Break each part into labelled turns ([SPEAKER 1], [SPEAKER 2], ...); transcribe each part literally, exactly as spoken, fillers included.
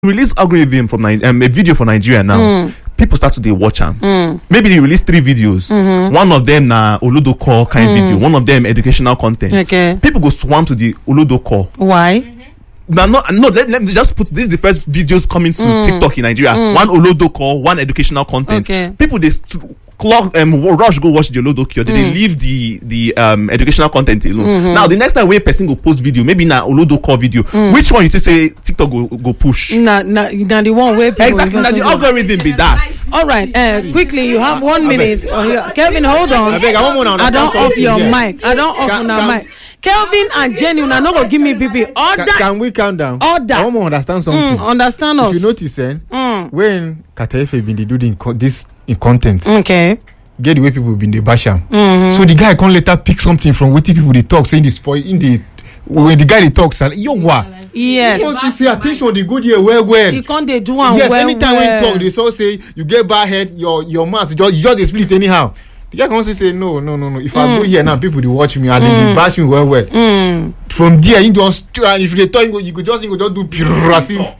[SPEAKER 1] release algorithm from um, a video for Nigeria now. Mm. People start to they watch them. Mm. Maybe they release three videos. Mm-hmm. One of them na Olodo Call kind mm. video. One of them educational content. Okay. People go swarm to the Olodo Call.
[SPEAKER 2] Why?
[SPEAKER 1] Mm-hmm. Now, no, no. Let, let me just put this: is the first videos coming to mm. TikTok in Nigeria. Mm. One Olodo Call, one educational content. Okay. People they st- clock um rush go watch the Olodo Call. They mm. leave the the um educational content alone. Mm-hmm. Now the next time where person go post video, maybe na Olodo Call video. Mm. Which one you say TikTok go go push?
[SPEAKER 2] Na na na the one where people
[SPEAKER 1] exactly. Now the algorithm be that.
[SPEAKER 2] All right. Uh, quickly, you have one minute. Uh, Kelvin, hold on. I, beg, I, I don't off your yeah. mic. I don't off your mic. Kelvin and Jenny, una no go give me B B. Order.
[SPEAKER 3] Can, can we calm down?
[SPEAKER 2] Order.
[SPEAKER 3] I want to understand something.
[SPEAKER 2] Mm, understand us.
[SPEAKER 3] If you notice, eh,
[SPEAKER 2] mm.
[SPEAKER 3] when Kataefe been do the in co- this in content,
[SPEAKER 2] okay,
[SPEAKER 3] get the way people been the bash am.
[SPEAKER 2] Mm-hmm.
[SPEAKER 3] So the guy can't later pick something from what people they talk, saying the spoil in the when the guy they talks, yo what?
[SPEAKER 2] Yes.
[SPEAKER 3] Once you say attention, they go there well well.
[SPEAKER 2] You can't they do one
[SPEAKER 3] yes,
[SPEAKER 2] well.
[SPEAKER 3] Yes, anytime
[SPEAKER 2] well.
[SPEAKER 3] when you talk, they so say you get bad head, your your mouth just you just they split anyhow. The guy can say no, no, no, no. If mm. I go here now, people they watch me and mm. they bash me well well.
[SPEAKER 2] Mm.
[SPEAKER 3] From there, you just and if they talk, you go, you could just you could just do pure.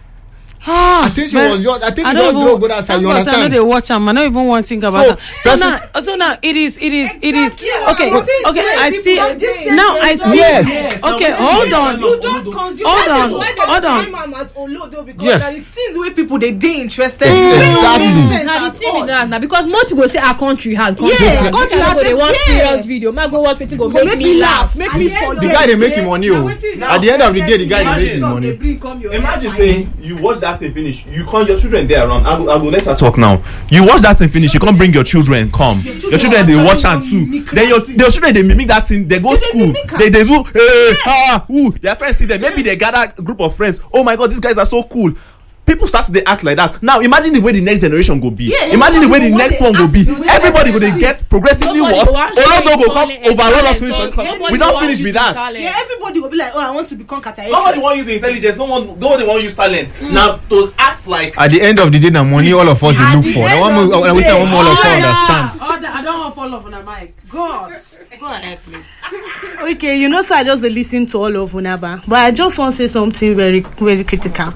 [SPEAKER 2] Ah,
[SPEAKER 3] attention was just I think
[SPEAKER 2] I
[SPEAKER 3] you
[SPEAKER 2] don't
[SPEAKER 3] don't go that side. You understand?
[SPEAKER 2] I know they watch them. I don't even want to think about that. So, so now, so now it is, it is, it is. Okay, okay. I see. Now I see.
[SPEAKER 3] Yes.
[SPEAKER 2] Okay, hold on.
[SPEAKER 4] You don't consume.
[SPEAKER 2] Hold on. Hold on.
[SPEAKER 4] Because the things the way people they they interested.
[SPEAKER 3] Exactly.
[SPEAKER 5] Now the thing is that now because most people say our country has.
[SPEAKER 4] Yeah, country has.
[SPEAKER 5] They want serious video. Man go watch it go make me laugh,
[SPEAKER 4] make me forget.
[SPEAKER 3] The guy they make him money. At the end of the day, the guy they make him money.
[SPEAKER 1] Imagine saying you watch that thing finish, you call your children there around. I go, I go let her talk now. You watch that thing finish, you can't bring your children. Come, your children, your children they watch and too. Then your your children they mimic that thing. They go school. They they do. Hey, ah, ooh. Their friends see them. Maybe they gather a group of friends. Oh my God, these guys are so cool. People start to they act like that. Now imagine the way the next generation go be. Yeah, imagine the way the next one go be. Everybody go they get progressively worse. Olodo go come overrun us finish. We don't finish with that.
[SPEAKER 4] Yeah, everybody will be like, oh, I want to become Kataefe.
[SPEAKER 1] Nobody want use intelligence. No one, nobody want use talent. Mm. Now to act like.
[SPEAKER 3] At the end of the day, the money all of us they look for. I want to. I want to all of us understand.
[SPEAKER 2] I don't want to fall off on a mic. God, go ahead, please.
[SPEAKER 4] Okay, you know, so I just listen to all of Unaba, but I just want to say something very, very critical.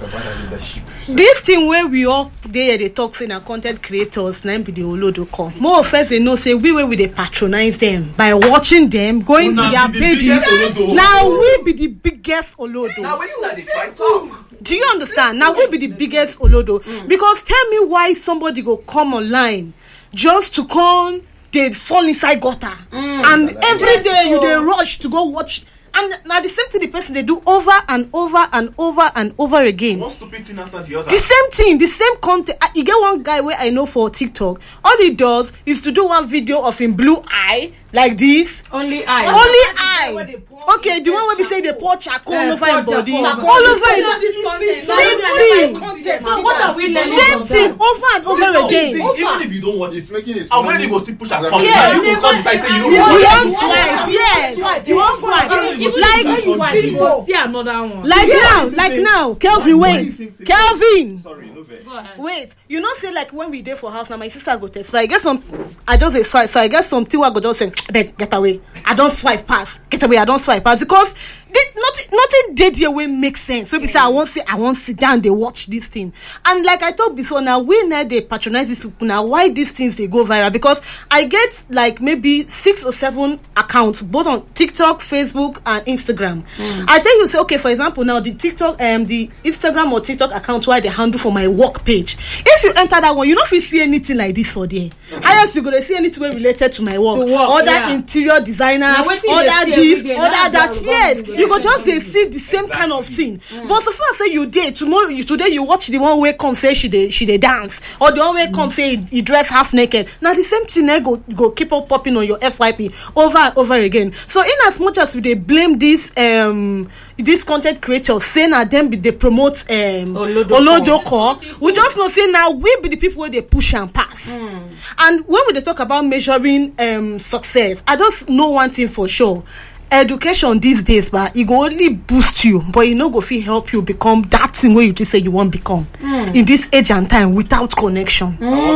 [SPEAKER 4] This thing where we all they they talk saying our content creators name be the Olodo Call. More of us they know say we where we they patronize them by watching them, going oh, to their pages. The now we be the biggest Olodo.
[SPEAKER 1] Now wait till they fight talk.
[SPEAKER 4] Do you understand? Now we be the biggest Olodo. Mm. Because tell me why somebody go come online just to come they fall inside gutter. Mm. And every yes, day so. you they rush to go watch. And now the same thing the person they do over and over and over and over again.
[SPEAKER 1] One stupid thing after the other.
[SPEAKER 4] The same thing, the same content. You get one guy where I know for TikTok. All he does is to do one video of him blue eye like this.
[SPEAKER 2] Only eye.
[SPEAKER 4] Only eye. Okay, the one where we say they pour charcoal all over his body. All over his body. Same thing.
[SPEAKER 2] So what are we learning?
[SPEAKER 4] Same thing over and over again.
[SPEAKER 1] Even if you don't watch it, making it. I'll really go still push and come.
[SPEAKER 4] Yeah,
[SPEAKER 1] you can come inside say you don't
[SPEAKER 4] want
[SPEAKER 1] it.
[SPEAKER 4] You want swipe. Yes. You want swipe. Like
[SPEAKER 5] you go see another one.
[SPEAKER 4] Like now, like now. Kelvin, wait. Kelvin.
[SPEAKER 1] Sorry, no vex.
[SPEAKER 4] Wait. You know say like when we dey for house now, my sister go test. So I get some. I just say swipe. So I get some thing I go just say, "Beg, get away. I don't swipe pass. Get away. I don't swipe pass." Because this, nothing, nothing dead here will make sense. So we say I won't say I won't sit down. They watch this thing. And like I told before, now we now they patronize this people. Now why these things they go viral? Because I get like maybe six or seven accounts both on TikTok, Facebook, and Instagram. Mm. I tell you say okay. For example, now the TikTok, um, the Instagram or TikTok account where they handle for my work page. If you enter that one, you don't see anything like this or there. Okay. Highest you gonna see anything related to my work,
[SPEAKER 2] to work
[SPEAKER 4] other
[SPEAKER 2] yeah.
[SPEAKER 4] interior designers, other this, other that. Yes, you go just say see the same exactly. kind of thing. Mm. But so far say you did tomorrow, you today you watch the one way come say she dey she dey dance, or the one way mm. come say he, he dress half naked. Now the same thing they go go keep on popping on your F Y P over and over again. So in as much as we they blame this um this content creators saying that them be they promote um Olodo Call, we just know say now we be the people where they push and pass. Mm. And when we they talk about measuring um success, I just know one thing for sure. Education these days, but it go only boost you, but you know go fit help you become that thing where you just say you want become mm. in this age and time without connection.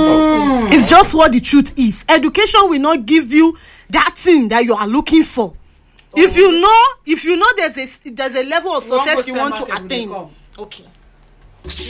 [SPEAKER 4] Mm. It's just what the truth is. Education will not give you that thing that you are looking for. Oh. If you know, if you know there's a there's a level of success you want to attain. Okay.
[SPEAKER 2] Bye.